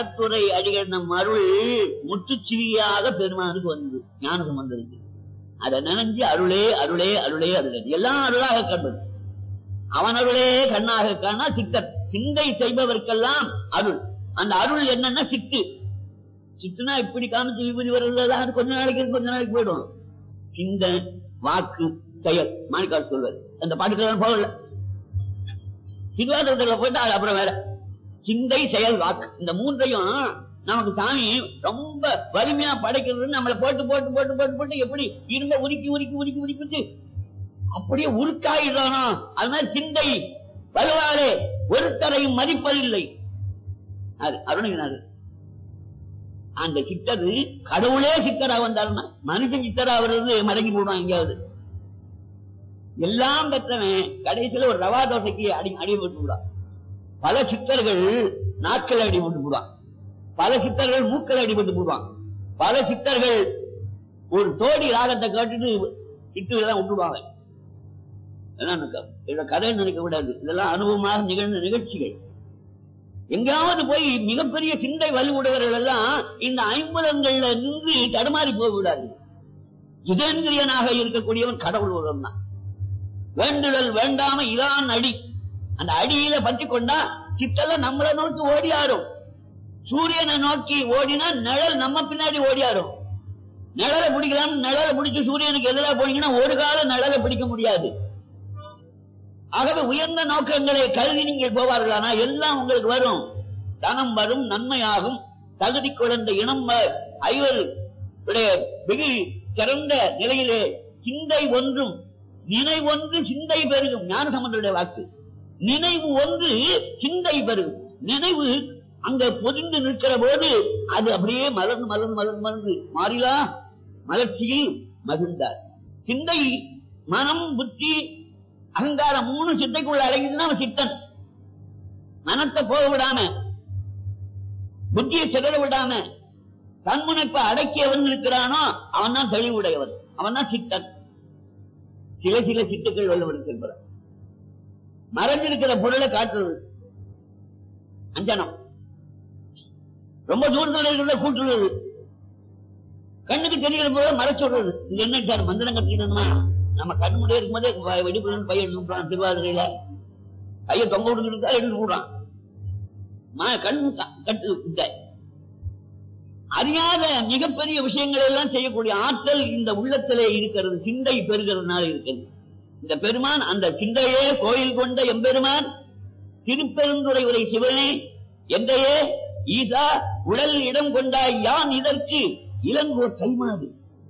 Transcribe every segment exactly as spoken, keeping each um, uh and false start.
களத்துறை அடிகள் நம் அருள் முற்றுச்சிவியாக பெருமானுக்கு வந்தது, ஞானம் வந்திருக்கு. அதை நினைஞ்சு அருளே அருளே அருளே அருளே எல்லாம் அருளாக கண்டது. அவன் அருளே கண்ணாக காணா சித்தர். சிந்தை செய்பவர்க்கெல்லாம் அருள். அந்த அருள் என்னன்னா சித்து. சித்துனா இப்படி காமிச்சு விபூதி வருவதுதான் கொஞ்ச நாளைக்கு கொஞ்ச நாளைக்கு போயிடும். சிந்த வாக்கு செயல் மாணிக்கால் சொல்வார். அந்த பாட்டுக்கெல்லாம் போகல, திருவாதிரத்துல போயிட்டு அப்புறம் வேற. சிந்தை செயல் வாக்கு இந்த மூன்றையும் நமக்கு சாமி ரொம்ப வலிமையா படைக்கிறது. நம்மளை போட்டு போட்டு போட்டு போட்டு போட்டு எப்படி இருந்த உருக்கி உருக்கி உருக்கி உருக்கிட்டு அப்படியே உருக்காயிடானோ அது மாதிரி சிந்தை வலுவாலே ஒருத்தரையும் மதிப்பதில்லை. அருணகிரிநாதர் அந்த சித்தர் கடவுளே சித்தரா வந்தாருன்னா மனுஷன் சித்தரா வர்றது மடங்கி போடுவான். எங்கேயாவது எல்லாம் பெற்றவன் கடைசியில ஒரு ரவா தோசைக்கு அடி அடிபட்டு விடுவான். பல சித்தர்கள் நாட்கள் அடிபட்டு போடுவான், பல சித்தர்கள் மூக்கள் அடிபட்டு போடுவான், பல சித்தர்கள் ஒரு தோடி ராகத்தை கேட்டுட்டு சித்துலாம் விட்டுடுவாங்க. கதை நினைக்க கூடாது, இதெல்லாம் அனுபவமாக நிகழ்ந்த நிகழ்ச்சிகள். எங்காவது போய் மிகப்பெரிய சிந்தை வலுவுடையவர்கள் எல்லாம் இந்த ஐம்புலங்கள்ல நின்று தடுமாறி போய்விடாது. இதேந்திரியனாக இருக்கக்கூடியவன் கடவுள் ஒருவன் தான். வேண்டுதல் வேண்டாம இதான் அடி. அந்த அடியில பற்றி கொண்டா சித்தெல்லாம் நம்மளை நோக்கி ஓடியாரும். சூரியனை நோக்கி ஓடினா நிழல் நம்ம பின்னாடி ஓடியாரும். நிழலை பிடிக்கலாம், நிழலை பிடிச்சு சூரியனுக்கு எதிராக போனீங்கன்னா ஒரு காலம் நிழலை பிடிக்க முடியாது. ஆகவே உயர்ந்த நோக்கங்களை கருதி நீங்கள் போவார்களானா எல்லாம் உங்களுக்கு வரும். தனம் வரும், நன்மையாகும், தகுதி குழந்த இனம் ஐவர் வெகு சிறந்த நிலையிலே சிந்தை ஒன்றும் நினைவொன்று சிந்தை பெருகும். ஞானசம்பந்தருடைய வாக்கு. நினைவு ஒன்று சிந்தை பெருகும். நினைவு அங்க பொதிந்து நிற்கிற போது அது அப்படியே மலர்ந்து மலர்ந்து மலர்ந்து மலர்ந்து மாறிலா மலர்ச்சியில் மகிழ்ந்தார். சிந்தை மனம் புத்தி அகங்காரம் மூணு சித்தைக்குள்ள அடங்கிதுன்னா அவன் சித்தன். மனத்தை போக விடாம புத்தியை சிதற விடாம தன்முனைப்பை அடக்கியவன் இருக்கிறானோ அவன் தான் தெளிவுடையவன், அவன் தான் சித்தன். சில சில சித்துக்கள் வல்லவன் செல்கிறார். மறைஞ்சிருக்கிற பொருளை காட்டுறது அஞ்சனம், ரொம்ப தூரத்தில் இருக்கிற கூட்டுறது, கண்ணுக்கு தெரிகிற போது மறைச்சுடுறது. இது என்ன சார் மந்திரம் கட்டிக்கணுமா? நம்ம கண் முடிய இருக்கும்போதே வெடிப்பு பையன் எடுத்துட்டான். திருவாதிரையில பையன் தொங்க விடுக்கிட்டு எடுத்து போடுறான். கண் கட்டு அறியாத மிகப்பெரிய விஷயங்கள் எல்லாம் செய்யக்கூடிய ஆற்றல் இந்த உள்ளத்திலே இருக்கிறது. சிந்தை பெறுகிறதுனால இருக்கிறது. இந்த பெருமான் அந்த சிந்தையே கோயில் கொண்ட எம்பெருமான் திருப்பெருந்துறை உரை சிவனே எந்தையே ஈசா உடல் இடம் கொண்டாய் யான் இதற்கு இளங்கோர் கைமாறு.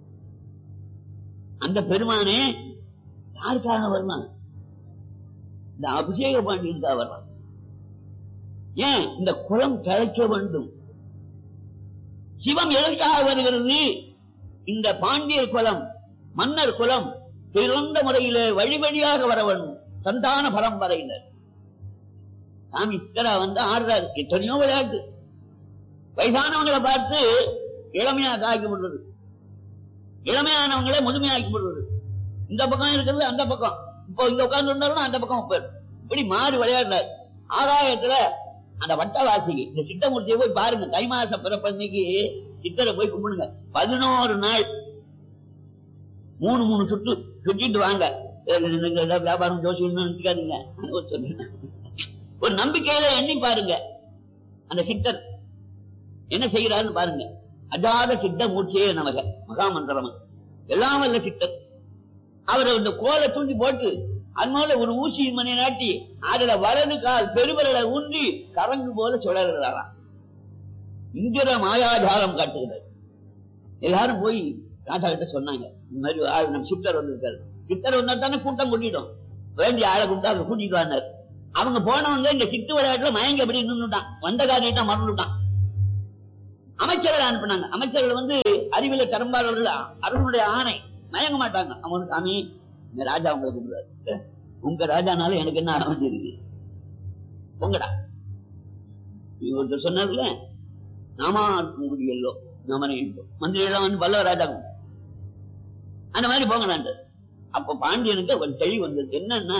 அந்த பெருமானே யாருக்காக வரலாம்? இந்த அபிஷேக பாண்டியனுக்காக வரலாம். ஏன் இந்த குலம் கிடைக்க வேண்டும்? சிவம் எதற்காக வருகிறது? இந்த பாண்டியர் குலம், மன்னர் குலம் சிறந்த முறையில வழி வழியாக வர வேண்டும். சந்தான பரம்பரையினர் சாமி சித்தரா வந்து ஆடுறாரு. எத்தனையோ விளையாட்டு வயசானவங்களை பார்த்து இளமையாக ஆக்கி விடுறது, இளமையானவங்களே முதுமையாக்கி விடுறது. இந்த பக்கம் இருக்கிறது அந்த பக்கம், இப்போ இங்க உட்கார்ந்து இருந்தாலும் அந்த பக்கம் போயிடும். இப்படி மாறி விளையாடுறாரு. ஆகாயத்துல அந்த வட்டவாசிக்கு இந்த சித்தமூர்த்தியை போய் பாருங்க. தை மாச பிறப்பன்னைக்கு சித்தரை போய் கும்பிடுங்க. பதினோரு நாள் மூணு மூணு சுற்று சுற்றிட்டு வாங்க. வியாபாரம் ஜோசியம் நினைச்சுக்காதீங்க. ஒரு நம்பிக்கையில எண்ணி பாருங்க. அந்த சித்தர் என்ன செய்கிறாருன்னு பாருங்க. அஜாத சித்த மூர்த்தியே நமக மகாமந்திரம் எல்லாம் வல்ல சித்தர். அவரை இந்த கோலை தூண்டி போட்டு அதனால ஒரு ஊசி மணி நாட்டி அதுல வலது கால் பெருவரலை ஊன்றி கரங்கு போல சுழறாராம். இங்கிற மாயாஜாலம் காட்டுகிறார். எல்லாரும் போய் ராஜா கிட்ட சொன்னாங்க, இந்த மாதிரி நம்ம சித்தர் வந்திருக்காரு. சித்தர் வந்தா தானே கூட்டம் கூட்டிட்டோம், வேண்டிய ஆளை கூட்டா அவங்க கூட்டிட்டு வந்தார். அவங்க போனவங்க இந்த சித்து விளையாட்டுல மயங்க அப்படி நின்றுட்டான். வந்த காரியத்தான் மறந்துட்டான். அமைச்சர்கள் அனுப்பினாங்க. அமைச்சர்கள் வந்து அறிவியல திறம்பாளர்கள், அரசனுடைய ஆணை மயங்க மாட்டாங்க. அவங்க சாமி இந்த ராஜா உங்களை கூப்பிடுறாரு, உங்க ராஜானால எனக்கு என்ன அமைச்சிருக்கு பொங்கடா. இவர்கிட்ட சொன்னார்ல நாமா எல்லோ நாமனே மந்திரி எல்லாம் வந்து பல்லவ ராஜா அந்த மாதிரி போங்கடான். அப்ப பாண்டியனுக்கு ஒரு தெளிவு வந்தது. என்னன்னா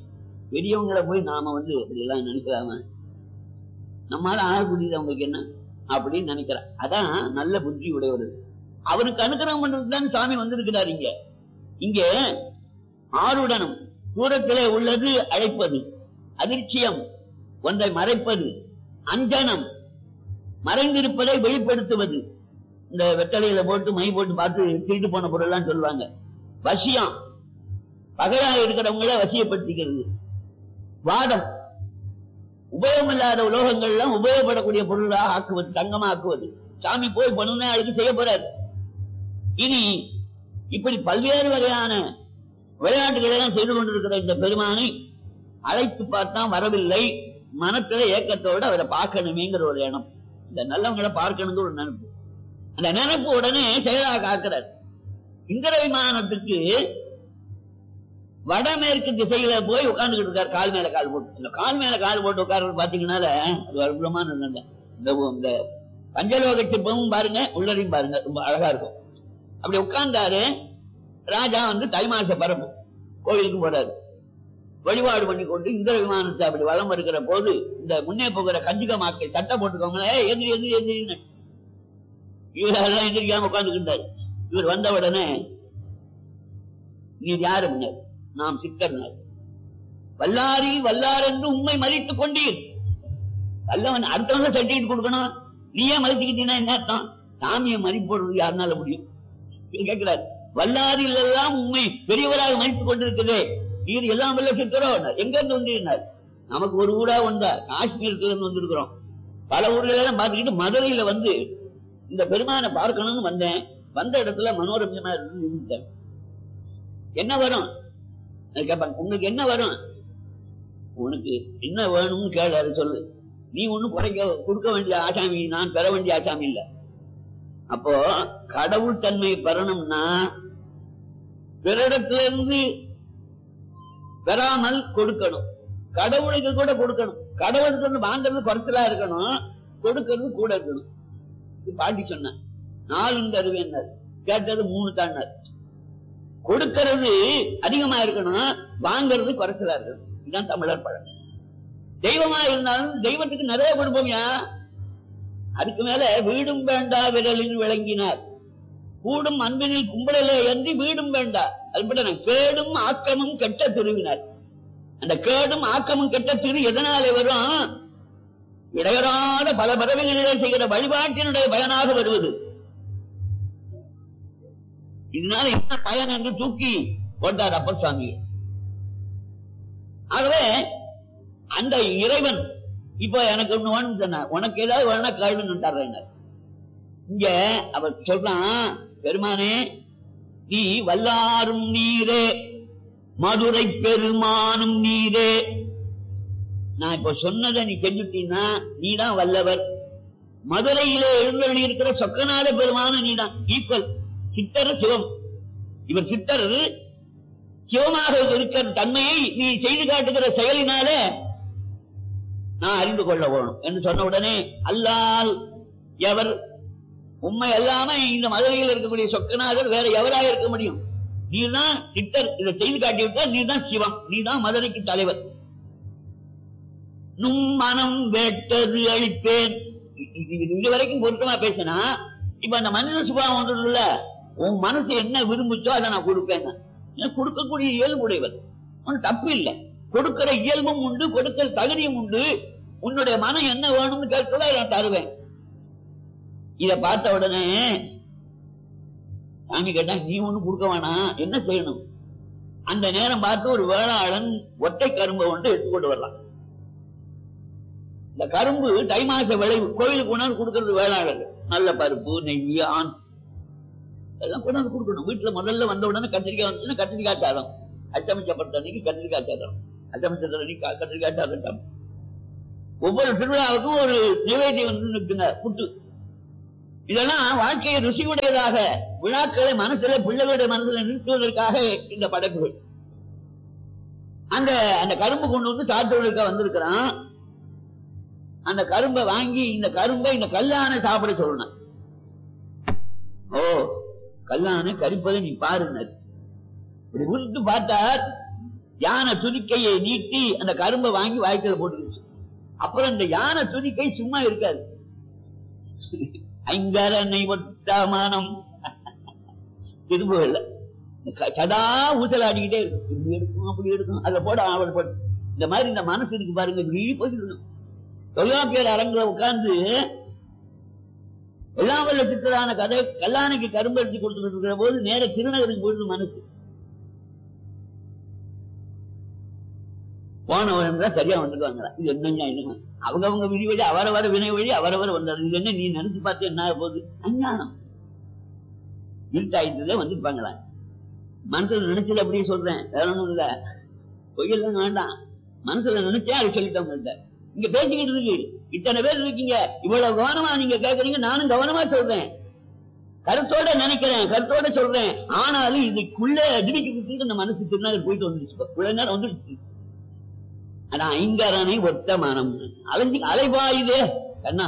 பெரியவங்களை போய் நாம வந்து அப்படி எல்லாம் நினைக்கலாம, நம்மளால ஆகக்கூடியது அவங்களுக்கு என்ன அப்படின்னு நினைக்கிறார். அதான் நல்ல புத்தி உடையவர். அவருக்கு அனுகிரகம் பண்றதுதான் சாமி வந்திருக்கிறார். இங்க இங்க ஆருடனும் தூரத்திலே உள்ளது அழைப்பது, அதிர்ச்சியம் ஒன்றை மறைப்பது, அஞ்சனம் மறைந்திருப்பதை வெளிப்படுத்துவது. இந்த வெட்டலையில போட்டு மை போட்டு பார்த்து திருட்டு போன பொருள் எல்லாம் சொல்லுவாங்க. வசியம் பகையாக இருக்கிறவங்கள வசியப்படுத்திக்கிறது. வாதம் உபயோகம் இல்லாத உலோகங்கள் எல்லாம் உபயோகப்படக்கூடிய பொருளாக ஆக்குவது, தங்கமா ஆக்குவது. சாமி போய் பண்ணுனா அதுக்கு செய்ய போறாரு. இனி இப்படி பல்வேறு வகையான விளையாட்டுகளை எல்லாம் செய்து கொண்டிருக்கிற இந்த பெருமானை அழைத்து பார்த்தா வரவில்லை. மனத்தில ஏக்கத்தோடு அவரை பார்க்கணுமேங்கிற ஒரு எண்ணம், இந்த நல்லவங்களை பார்க்கணுங்கிற ஒரு நினைப்பு. அந்த நினைப்பு உடனே செயலாக ஆக்குறார். இந்திர விமானத்துக்கு வடமேற்கு திசையில போய் உட்கார்ந்துகிட்டு இருக்கார். கால் மேல கால் போட்டு, இந்த கால் மேல கால் போட்டு உட்கார்றது பாத்தீங்கன்னால அது அற்புதமான இந்த பஞ்சலோக சிற்பமும் பாருங்க, உள்ளரையும் பாருங்க, ரொம்ப அழகா இருக்கும். அப்படி உட்கார்ந்தாரு. ராஜா வந்து தை மாச பரப்பு கோயிலுக்கு போறாரு. வழிபாடு பண்ணி கொண்டு இந்திர விமானத்தை அப்படி வளம் வருகிற போது இந்த முன்னே போகிற கஞ்சிக மாக்கள் சட்டை போட்டுக்கோங்களே, எதிரி எதிரி எதிரின்னு இவரெல்லாம் எதிரிக்காம உட்கார்ந்துக்கிட்டாரு. இவர் வந்த உடனே, நீர் யாரு? முன்னர் நாம் சிக்கர்னார். வல்லாரி வல்லார் என்று உண்மை மதித்துக் கொண்டீர். வல்லவன் அடுத்தவங்க சட்டிட்டு கொடுக்கணும், நீயே மதிச்சுக்கிட்டீங்கன்னா என்ன அர்த்தம்? சாமியை மதிப்போடுறது யாருனால முடியும்? கேட்கிறார். வல்லாரில் எல்லாம் உண்மை பெரியவராக மதித்துக் கொண்டிருக்கிறதே, நீர் எல்லாம் வல்ல சித்தரோ? எங்க இருந்து வந்தீர்? நமக்கு ஒரு ஊரா வந்தா காஷ்மீரத்துல இருந்து வந்திருக்கிறோம். பல ஊர்ல எல்லாம் பார்த்துக்கிட்டு மதுரையில வந்து இந்த பெருமானை பார்க்கணும்னு வந்தேன். வந்த இடத்துல மனோரஞ்சமா இருந்து என்ன வரும் கேட்பாங்க. உங்களுக்கு என்ன வரும்? உனக்கு என்ன வேணும்னு கேளு, சொல்லு. நீ ஒண்ணும் குறைக்க கொடுக்க வேண்டிய ஆசாமி, நான் பெற வேண்டிய ஆசாமி இல்ல. அப்போ கடவுள் தன்மை பெறணும்னா பிறரிடத்துல இருந்து பெறாமல் கொடுக்கணும். கடவுளுக்கு கூட கொடுக்கணும். கடவுளுக்கு வந்து வாங்கிறது குறைச்சலா இருக்கணும், கொடுக்கிறது கூட இருக்கணும். பாட்டி சொன்ன நாலு தருவேன், கேட்டது மூணு தாண்டார். கொடுக்கிறது அதிகமா இருக்கணும், வாங்கிறது குறைச்சலா இருக்கணும். இதுதான் தமிழர் பழக்கம். தெய்வமா இருந்தாலும் தெய்வத்துக்கு நிறைய கொடுப்போம்யா. அதுக்கு மேல வீடும் வேண்டா விரலில் விளங்கினார், கூடும் அன்பினில் கும்பலிலே என்று வீடும் வேண்டா. அதுபட்ட கேடும் ஆக்கமும் கெட்ட திருவினார். அந்த கேடும் ஆக்கமும் கெட்ட திரு எதனாலே வரும்? இடையறாத பல பறவைகளிலே செய்கிற வழிபாட்டினுடைய பயனாக வருவது. இதனால என்ன பயன் என்று தூக்கி போட்டார் அப்பர் சுவாமி. ஆகவே அந்த இறைவன் இப்ப எனக்கு ஒண்ணு வேணும் சொன்ன, உனக்கு ஏதாவது வேணா கேளுன்னு இங்க அவர் சொல்றான். பெருமானே, நீ வல்லாரும் நீரே, மதுரை பெருமானும் நீரே. நான் இப்ப சொன்னதை நீ செஞ்சுட்டீன்னா நீதான் வல்லவர். மதுரையிலே எழுந்தருளி இருக்கிற சொக்கநாத பெருமான நீதான் ஈக்குவல். சித்தர் சிவம், இவர் சித்தர் சிவமாக இருக்கிற தன்மையை நீ செய்து காட்டுகிற செயலினால நான் அறிந்து கொள்ள வேணும் என்று சொன்ன உடனே, அல்லால் எவர்? உண்மை அல்லாம இந்த மதுரையில் இருக்கக்கூடிய சொக்கநாதர் வேற எவராக இருக்க முடியும்? நீதான் சித்தர், இதை செய்து காட்டிவிட்டால் நீதான் சிவம், நீதான் மதுரைக்கு தலைவர். நும் மனம் வேட்டது அளிப்பேன். இது வரைக்கும் பொருத்தமா பேசினா, இப்ப அந்த மனித சுபாவம் ஒன்று இல்ல, உன் மனசு என்ன விரும்புச்சோ அதை நான் கொடுப்பேன். கொடுக்கக்கூடிய இயல்பு உடையவர், ஒன்னும் தப்பு இல்லை. கொடுக்கிற இயல்பும் உண்டு, கொடுக்கிற தகுதியும் உண்டு. உன்னுடைய மனம் என்ன வேணும்னு கேட்கல நான் தருவேன். இத பார்த்த உடனே சாமி கேட்டா, நீ ஒண்ணு கொடுக்க வேணாம், என்ன செய்யணும்? அந்த நேரம் பார்த்து ஒரு வேளாளன் ஒற்றை கரும்பை ஒன்று எடுத்துக்கொண்டு வரலாம். இந்த கரும்பு தை மாச விளைவு, கோயிலுக்கு உணவு கொடுக்கறது வேளாளர். நல்ல பருப்பு, நெய், ஆண் எல்லாம் கொண்டாந்து கொடுக்கணும். வீட்டுல முதல்ல வந்த உடனே கத்திரிக்காய் வந்துச்சுன்னா கத்திரிக்காய் சாதம், அச்சமிச்சப்பட்ட அன்னைக்கு கத்திரிக்காய் சாதம், அச்சமிச்ச அன்னைக்கு கத்திரிக்காய் சாதம். ஒவ்வொரு திருவிழாவுக்கும் ஒரு நிவேதியம் வந்து நிற்குங்க, புட்டு. இதெல்லாம் வாழ்க்கையை ருசியுடையதாக, விழாக்களை மனசுல பிள்ளைகளுடைய மனசுல நிறுத்துவதற்காக இந்த படைப்புகள். அந்த அந்த கரும்பு கொண்டு வந்து சாப்பிடுவதற்காக வந்திருக்கிறான். அந்த கரும்பை வாங்கி இந்த கரும்பை இந்த கல்லானை சாப்பிட சொல்லணும். ஓ, கல்லானை கரிப்பதை நீ பாருங்க. இப்படி உருட்டு பார்த்தார், யானை துதிக்கையை நீட்டி அந்த கரும்பை வாங்கி வாய்க்கல போட்டுருச்சு. அப்புறம் இந்த யானை துதிக்கை சும்மா இருக்காது, ஐங்கரனை ஒட்டாமானம் திரும்பல சதா ஊசலாடிக்கிட்டே இருக்கும். இப்படி எடுக்கும் அப்படி எடுக்கும் அதை போட அவள் போட இந்த மாதிரி இந்த மனசு இருக்கு பாருங்க. இப்படி போயிட்டு தொல்காப்பியர் அரங்குல உட்கார்ந்து எல்லாம் வல்ல சித்தரான கதை கல்லானைக்கு கரும்பருத்தி கொடுத்துட்டு இருக்கிற போது நேர திருநகருக்கு போயிட்டு மனசு போனவன் தான் சரியா வந்துடுவாங்களா? இது என்னங்க என்னங்க அவங்க அவங்க விதி வழி அவரவர வினை வழி அவரவர் வந்தாரு. இது என்ன நீ நினைச்சு பார்த்து என்ன போகுது? அஞ்ஞானம் இருட்டாயிட்டதே வந்துருப்பாங்களா? மனசுல நினைச்சது அப்படியே சொல்றேன், வேற ஒண்ணும் இல்ல, பொய்யெல்லாம் வேண்டாம். மனசுல நினைச்சேன் அது சொல்லிட்டோம். இங்க பேசிக்கிட்டு இருக்கு இத்தனை பேர் இருக்கீங்க, இவ்வளவு கவனமா நீங்க கேட்கறீங்க, நானும் கவனமா சொல்றேன், கருத்தோட நினைக்கிறேன், கருத்தோட சொல்றேன். ஆனாலும் இதுக்குள்ள திடீர்க்கு இந்த மனசு திருநாள் போயிட்டு வந்துருச்சு, இவ்வளவு நேரம் வந்துருச்சு. ஆனா ஐங்கரனை ஒத்த மனம் அலைஞ்சி அலைபாயுதே கண்ணா,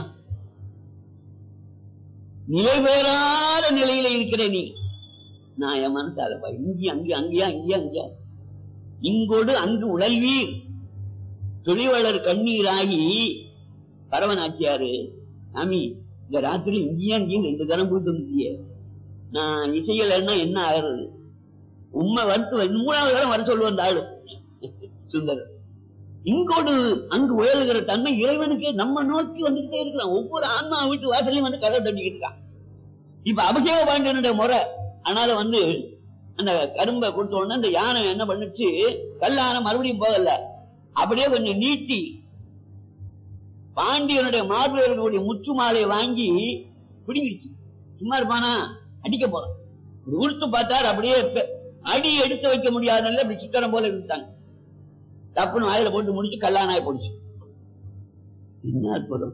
நிலை பெறாத நிலையில இருக்கிற நீ. நான் என் மனசு அலைபா இங்கே அங்கே அங்கேயா இங்கேயா அங்கேயா இங்கோடு அங்கு உழல்வீர் துளிவளர் கண்ணீராகி பரவனாச்சியாரு சாமி இந்த ராத்திரி இங்கேயா இங்கேயும் ரெண்டு தரம் போயிட்டு வந்துட்டியே, நான் இசையலைன்னா என்ன ஆகிறது? உண்மை வருத்து மூணாவது தரம் வர சொல்லுவோம் அந்த ஆளு சுந்தரர். இங்கோடு அங்கு உயர்கிற தன்மை இறைவனுக்கு நம்ம நோக்கி வந்துகிட்டே இருக்கிறான். ஒவ்வொரு ஆன்மா வீட்டு வாசலையும் வந்து கதை தட்டிக்கிட்டு இருக்கான். இப்ப அபிஷேக பாண்டியனுடைய முறை. அதனால வந்து அந்த கரும்பை கொடுத்த உடனே அந்த யானை என்ன பண்ணுச்சு, கல்லான மறுபடியும் போகல, அப்படியே கொஞ்சம் நீட்டி பாண்டியனுடைய மார்புடைய முற்று மாலையை வாங்கி பிடிங்கிடுச்சு. சும்மா இருப்பானா? அடிக்க போறான். உடுத்து பார்த்தார், அப்படியே அடி எடுத்து வைக்க முடியாதுன்னு இப்படி சிக்கனம் போல இருந்தாங்க. தப்புன்னு வாயில போட்டு முடிச்சு கல்லானாய் போடுச்சு. என்ன அற்புதம்!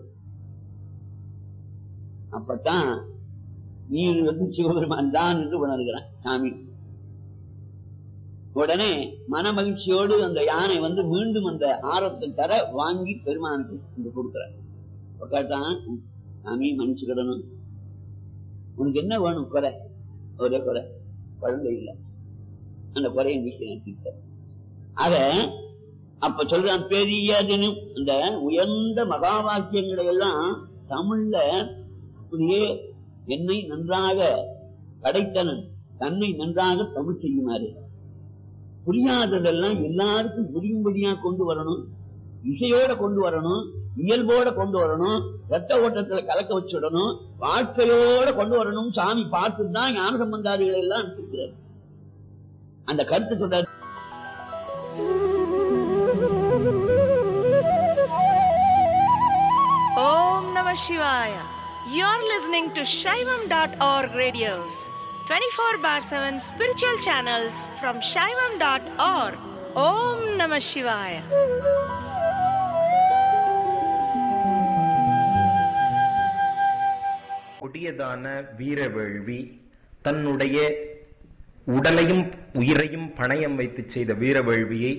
அப்பத்தான் நீ வந்து சிவபெருமான் தான் என்று உணர்கிறான் சாமி. உடனே மன மகிழ்ச்சியோடு அந்த யானை வந்து மீண்டும் அந்த ஆரத்தை தர வாங்கி பெருமானுக்கு கொடுக்கிறார். கேட்டான், சாமி மன்னிச்சுக்கிடணும், உனக்கு என்ன வேணும்? குறை, ஒரே குறை, குழந்தை இல்லை, அந்த குறையை நீக்க. அத அப்ப சொல்றான், பெரியதுன்னு அந்த உயர்ந்த மகா வாக்கியங்களை எல்லாம் தமிழ்ல அப்படியே என்னை நன்றாக படைத்தனன் தன்னை நன்றாக தமிழ் செய்யுமாறு, புரியாததெல்லாம் எல்லாருக்கும் புரியும்படியா கொண்டு வரணும், இசையோட கொண்டு வரணும், இயல்போட கொண்டு வரணும், ரத்த ஓட்டத்துல கலக்க வச்சுடணும், வாழ்க்கையோட கொண்டு வரணும். சாமி பார்த்துதான் ஞான சம்பந்தாதிகளை எல்லாம் அனுப்பிக்கிறார். அந்த கருத்து சொல்ற Om Namah Shivaya. You're listening to Shaivam dot org radios, twenty-four bar seven spiritual channels from Shaivam dot org. Om Namah Shivaya. கொடியதான வீரவேள்வி, தன்னுடைய உடலையும் உயிரையும் பணயம் வைத்து செய்த வீரவேள்வியை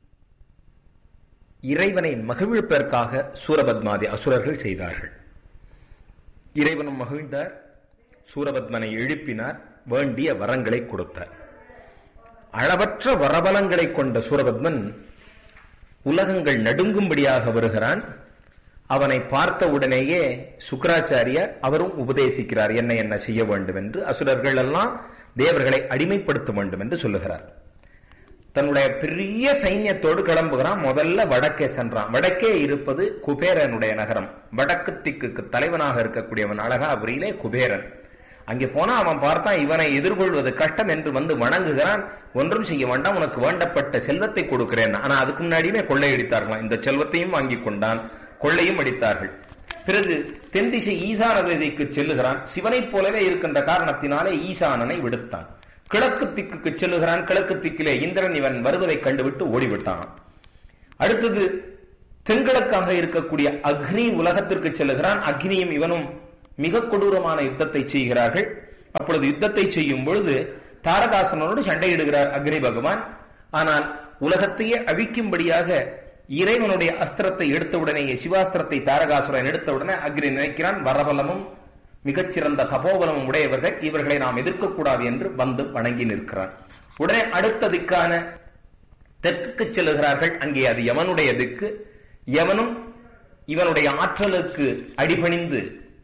இறைவனை மகிழ்ப்பதற்காக சூரபத்மாதி அசுரர்கள் செய்தார்கள். இறைவனும் மகிழ்ந்தார், சூரபத்மனை எழுப்பினார், வேண்டிய வரங்களை கொடுத்தார். அளவற்ற வரபலங்களை கொண்ட சூரபத்மன் உலகங்கள் நடுங்கும்படியாக வருகிறான். அவனை பார்த்த உடனேயே சுக்கராச்சாரியார் அவரும் உபதேசிக்கிறார், என்ன என்ன செய்ய வேண்டும் என்று. அசுரர்கள் எல்லாம் தேவர்களை அடிமைப்படுத்த வேண்டும் என்று சொல்லுகிறார். தன்னுடைய பெரிய சைன்யத்தோடு கிளம்புகிறான். முதல்ல வடக்கே சென்றான். வடக்கே இருப்பது குபேரனுடைய நகரம். வடக்கு திக்குக்கு தலைவனாக இருக்கக்கூடியவன் அழகாபுரியிலே குபேரன். அங்கே போனா அவன் பார்த்தான், இவனை எதிர்கொள்வது கஷ்டம் என்று வந்து வணங்குகிறான். ஒன்றும் செய்ய வேண்டாம், உனக்கு வேண்டப்பட்ட செல்வத்தை கொடுக்கிறேன். ஆனா அதுக்கு முன்னாடியுமே கொள்ளையடித்தார்களாம். இந்த செல்வத்தையும் வாங்கி கொண்டான், கொள்ளையும் அடித்தார்கள். பிறகு தென் திசை ஈசான வேதிக்கு செல்லுகிறான். சிவனைப் போலவே இருக்கின்ற காரணத்தினாலே ஈசானனை விடுத்தான். கிழக்கு திக்குக்கு செல்லுகிறான். கிழக்கு திக்கிலே இந்திரன் இவன் வருவதை கண்டுவிட்டு ஓடிவிட்டான். அடுத்தது தென்கிழக்காக இருக்கக்கூடிய அக்னி உலகத்திற்கு செல்லுகிறான். அக்னியும் இவனும் மிக கொடூரமான யுத்தத்தை செய்கிறார்கள். அப்பொழுது யுத்தத்தை செய்யும் பொழுது தாரகாசுரனோடு சண்டையிடுகிறார் அக்னி பகவான். ஆனால் உலகத்தையே அழிக்கும்படியாக இறைவனுடைய அஸ்திரத்தை எடுத்தவுடனேயே, சிவாஸ்திரத்தை தாரகாசுரன் எடுத்தவுடனே அக்னி நினைக்கிறான், வரபலமும் மிகச்சிறந்த தபோபலமும் உடையவர்கள், இவர்களை நாம் எதிர்க்கக்கூடாது என்று வந்து வணங்கி நிற்கிறான். உடனே அடுத்த திக்கான தெற்குக்கு செல்லுகிறார்கள். அங்கே அது யமனுடைய திக்கு. யமனும் இவனுடைய ஆற்றலுக்கு அடிபணிந்து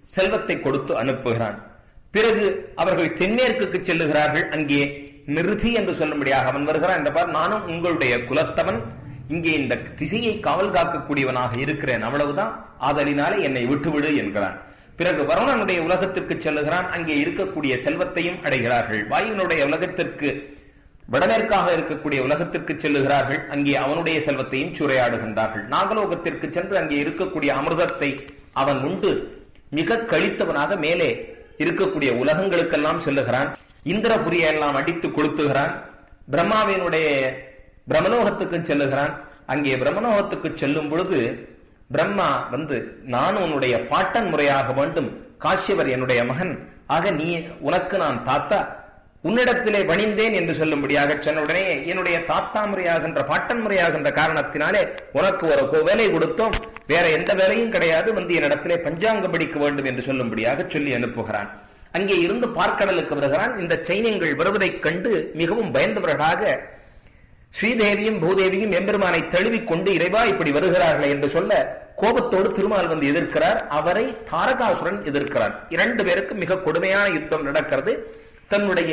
செல்வத்தை கொடுத்து அனுப்புகிறான். பிறகு அவர்கள் தென்மேற்குக்கு செல்லுகிறார்கள். அங்கே நிருதி என்று சொல்லும்படியாக அவன் வருகிறான். இந்த பார், நானும் உங்களுடைய குலத்தவன், இங்கே இந்த திசையை காவல் காக்கக்கூடியவனாக இருக்கிறேன், அவ்வளவுதான், ஆதலினாலே என்னை விட்டுவிடு என்கிறான். பிறகு வருணனுடைய உலகத்திற்கு செல்லுகிறான். அங்கே இருக்கக்கூடிய செல்வத்தையும் அடைகிறார்கள். வாயுனுடைய உலகத்திற்கு வடமேற்காக இருக்கக்கூடிய உலகத்திற்கு செல்லுகிறார்கள். அங்கே அவனுடைய செல்வத்தையும் சூறையாடுகின்றார்கள். நாகலோகத்திற்கு சென்று அங்கே இருக்கக்கூடிய அமிர்தத்தை அவன் உண்டு மிக கழித்தவனாக மேலே இருக்கக்கூடிய உலகங்களுக்கெல்லாம் செல்லுகிறான். இந்திரபுரியை எல்லாம் அடித்து கொளுத்துகிறான். பிரம்மாவினுடைய பிரம்மலோகத்துக்கு செல்லுகிறான். அங்கே பிரம்மலோகத்துக்கு செல்லும் பொழுது பிரம்மா வந்து, நான் உன்னுடைய பாட்டன் முறையாக வேண்டும், காஷ்யவர் என்னுடைய மகன், ஆக நீ உனக்கு நான் தாத்தா, உன்னிடத்திலே பணிந்தேன் என்று சொல்லும்படியாக சொன்ன உடனே, என்னுடைய தாத்தா முறையாகின்ற பாட்டன் முறையாகின்ற காரணத்தினாலே உனக்கு ஒரு வேலை கொடுத்தோம், வேற எந்த வேலையும் கிடையாது, வந்து என்னிடத்திலே பஞ்சாங்கம் படிக்க வேண்டும் என்று சொல்லும்படியாக சொல்லி அனுப்புகிறான். அங்கே இருந்து பார்க்கடலுக்கு வருகிறான். இந்த சைன்யங்கள் வருவதைக் கண்டு மிகவும் பயந்தவர்களாக ஸ்ரீதேவியும் பூதேவியும் எம்பெருமானை தழுவிக்கொண்டு, இறைவா இப்படி வருகிறார்கள் என்று சொல்ல கோபத்தோடு திருமால் வந்து எதிர்க்கிறார். அவரை தாரகாசுரன் எதிர்க்கிறார். இரண்டு பேருக்கு மிக கொடுமையான யுத்தம் நடக்கிறது. தன்னுடைய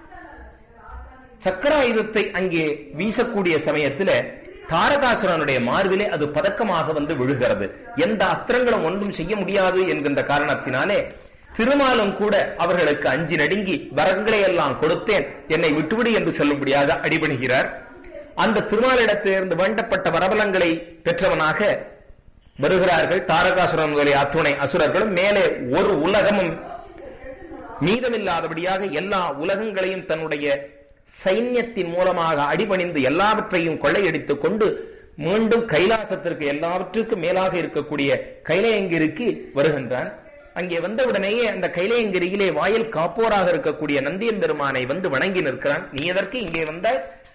சக்கராயுதத்தை அங்கே வீசக்கூடிய சமயத்தில் தாரகாசுரனுடைய மார்பிலே அது பதக்கமாக வந்து விழுகிறது. எந்த அஸ்திரங்களும் ஒன்றும் செய்ய முடியாது என்கின்ற காரணத்தினாலே திருமாலும் கூட அவர்களுக்கு அஞ்சி நடுங்கி, வரங்களை எல்லாம் கொடுத்தேன், என்னை விட்டுவிடு என்று சொல்லும்படியாக அடிபணிகிறார். அந்த திருமாலிடத்திலிருந்து வேண்டப்பட்ட வரபலங்களை பெற்றவனாக வருகிறார்கள் தாரகாசுரனுடைய அத்துணை அசுரர்களும். மேலே ஒரு உலகமும் மீதமில்லாதபடியாக எல்லா உலகங்களையும் தன்னுடைய சைன்யத்தின் மூலமாக அடிபணிந்து எல்லாவற்றையும் கொள்ளையடித்துக் கொண்டு மீண்டும் கைலாசத்திற்கு, எல்லாவற்றுக்கும் மேலாக இருக்கக்கூடிய கைலையங்கிரிக்கு வருகின்றான். அங்கே வந்தவுடனேயே அந்த கைலையங்கிரியிலே வாயில் காப்போராக இருக்கக்கூடிய நந்தியம் பெருமானை வந்து வணங்கி நிற்கிறான். நீ எதற்கு இங்கே வந்த?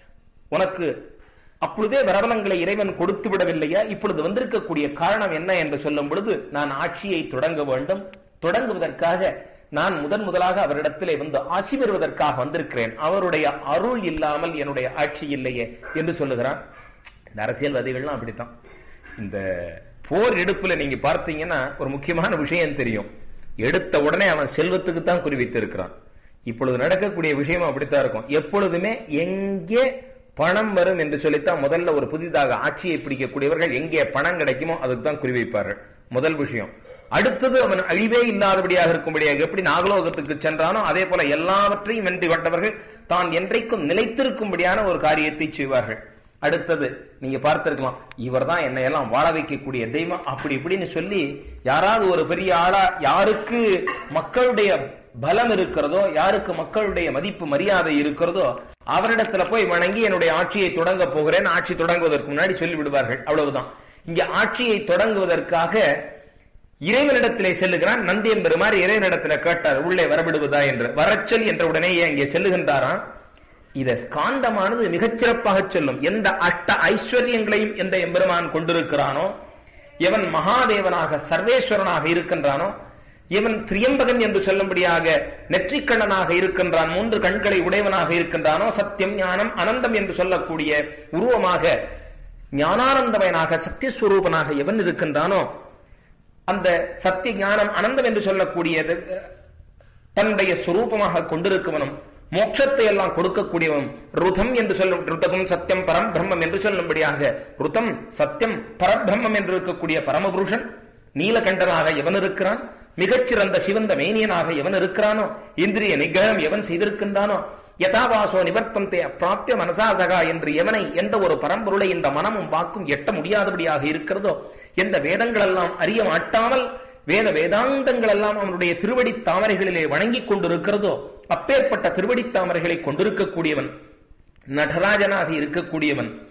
உனக்கு அப்பொழுதே வரவலங்களை இறைவன் கொடுத்து விடவில்லையா? இப்பொழுது வந்திருக்கக்கூடிய காரணம் என்ன என்று சொல்லும் பொழுது, நான் ஆட்சியை தொடங்க வேண்டும், தொடங்குவதற்காக நான் முதன் முதலாக அவரிடத்திலே வந்து ஆசி பெறுவதற்காக வந்திருக்கிறேன், அவருடைய அருள் இல்லாமல் என்னுடைய ஆட்சி இல்லையே என்று சொல்லுகிறான். இந்த அரசியல்வாதிகள்லாம் அப்படித்தான். இந்த போர் எடுப்புல நீங்க பார்த்தீங்கன்னா ஒரு முக்கியமான விஷயம் தெரியும். எடுத்த உடனே அவன் செல்வத்துக்கு தான் குறிவித்து இருக்கிறான். இப்பொழுது நடக்கக்கூடிய விஷயம் அப்படித்தான் இருக்கும். எப்பொழுதுமே எங்கே பணம் வரும் என்று சொல்லித்தான் முதல்ல ஒரு புதிதாக ஆட்சியை பிடிக்கக்கூடியவர்கள் எங்கே பணம் கிடைக்குமோ அதுக்கு தான் குறிவைப்பார்கள். முதல் விஷயம். அடுத்தது அவன் அழிவே இல்லாதபடியாக இருக்கும்படியாக எப்படி நாகலோகத்துக்கு சென்றானோ அதே போல எல்லாவற்றையும் வென்று கொண்டவர்கள் தான் என்றைக்கும் நிலைத்திருக்கும்படியான ஒரு காரியத்தை செய்வார்கள். அடுத்தது நீங்க பார்த்திருக்கலாம், இவர் தான் என்னை எல்லாம் வாழ வைக்கக்கூடிய தெய்வம் அப்படி இப்படின்னு சொல்லி யாராவது ஒரு பெரிய ஆளா, யாருக்கு மக்களுடைய பலம் இருக்கிறதோ, யாருக்கு மக்களுடைய மதிப்பு மரியாதை இருக்கிறதோ அவரிடத்துல போய் வணங்கி என்னுடைய ஆட்சியை தொடங்க போகிறேன், ஆட்சி தொடங்குவதற்கு முன்னாடி சொல்லி விடுவார்கள். அவ்வளவுதான். இங்க ஆட்சியை தொடங்குவதற்காக இறைவனிடத்திலே செல்லுகிறான். நந்தியம் பெருமாறு இறைவனிடத்துல கேட்டார், உள்ளே வரவிடுவதா என்று. வரச்சொல் என்ற உடனேயே அங்கே செல்லுகின்றாராம். இத ஸ்காந்தமானது மிகச்சிறப்பாக சொல்லும். எந்த அஷ்ட ஐஸ்வர்யங்களையும் எந்த எம்பெருமான் கொண்டிருக்கிறானோ, எவன் மகாதேவனாக சர்வேஸ்வரனாக இருக்கின்றானோ, இவன் திரியம்பகன் என்று சொல்லும்படியாக நெற்றிக்கண்ணனாக இருக்கின்றான், மூன்று கண்களை உடையவனாக இருக்கின்றானோ, சத்தியம் ஞானம் அனந்தம் என்று சொல்லக்கூடிய உருவமாக ஞானானந்தமயனாக சத்தியஸ்வரூபனாக எவன் இருக்கின்றானோ, அந்த சத்திய ஞானம் அனந்தம் என்று சொல்லக்கூடியது தன்னுடைய சுரூபமாக கொண்டிருக்கவனும், மோட்சத்தை எல்லாம் கொடுக்கக்கூடியவன், ருதம் என்று சொல்லும், ருதகம் சத்தியம் பரம் பிரம்மம் என்று சொல்லும்படியாக ருதம் சத்தியம் பரபிரம்மம் என்று இருக்கக்கூடிய பரமபுருஷன் நீலகண்டனாக எவன் இருக்கிறான், மிகச்சிறந்த சிவந்த மேனியனாக எவன் இருக்கிறானோ, இந்திரிய நிகிரகம் எவன் செய்திருக்கின்றானோ, யதாவாசோ நிவர்த்தந்தே அப்பிராப்திய மனசாசகா என்று எவனை, எந்த ஒரு பரம்பொருளை இந்த மனமும் வாக்கும் எட்ட முடியாதபடியாக இருக்கிறதோ, எந்த வேதங்கள் எல்லாம் அறிய மாட்டாமல் வேத வேதாந்தங்கள் எல்லாம் அவனுடைய திருவடி தாமரைகளிலே வணங்கிக் கொண்டிருக்கிறதோ, அப்பேற்பட்ட திருவடி தாமரைகளை கொண்டிருக்கக்கூடியவன், நடராஜனாக இருக்கக்கூடியவன்,